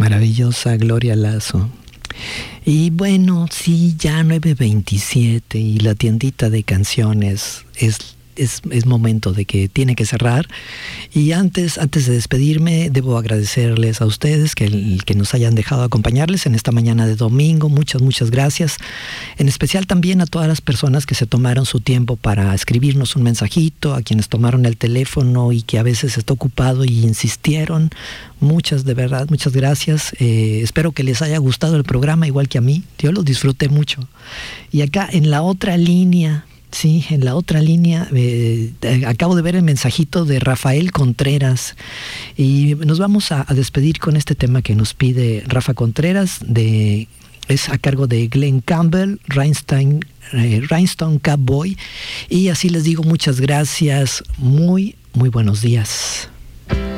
Maravillosa Gloria Lazo. Y bueno, sí, ya 9:27 y la tiendita de canciones es momento de que tiene que cerrar. Y antes de despedirme, debo agradecerles a ustedes que nos hayan dejado acompañarles en esta mañana de domingo. Muchas gracias. En especial también a todas las personas que se tomaron su tiempo para escribirnos un mensajito, a quienes tomaron el teléfono y que a veces está ocupado y insistieron. De verdad, muchas gracias. Espero que les haya gustado el programa igual que a mí. Yo lo disfruté mucho. Y acá en la otra línea... Sí, en la otra línea acabo de ver el mensajito de Rafael Contreras y nos vamos a despedir con este tema que nos pide Rafa Contreras, es a cargo de Glenn Campbell, Rhinestone Cowboy, y así les digo muchas gracias, muy buenos días.